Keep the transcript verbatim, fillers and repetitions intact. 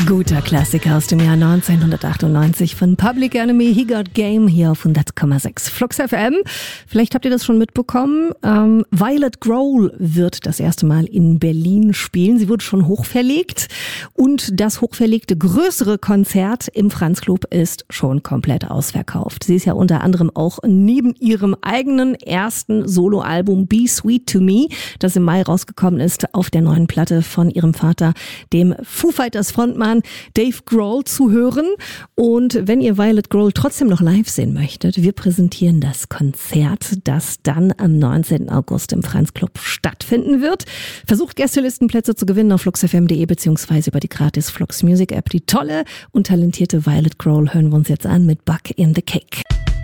Guter Klassiker aus dem Jahr neunzehnhundertachtundneunzig von Public Enemy, He Got Game, hier auf hundert Komma sechs Flux F M. Vielleicht habt ihr das schon mitbekommen. Ähm, Violet Grohl wird das erste Mal in Berlin spielen. Sie wurde schon hochverlegt und das hochverlegte größere Konzert im Franz Club ist schon komplett ausverkauft. Sie ist ja unter anderem auch neben ihrem eigenen ersten Soloalbum Be Sweet to Me, das im Mai rausgekommen ist, auf der neuen Platte von ihrem Vater, dem Foo Fighters Frontmann Dave Grohl, zu hören. Und wenn ihr Violet Grohl trotzdem noch live sehen möchtet, wir präsentieren das Konzert, das dann am neunzehnten August im Franz Club stattfinden wird. Versucht Gästelistenplätze zu gewinnen auf flux f m punkt de beziehungsweise über die gratis Flux Music App. Die tolle und talentierte Violet Grohl hören wir uns jetzt an mit Bug in the Cake.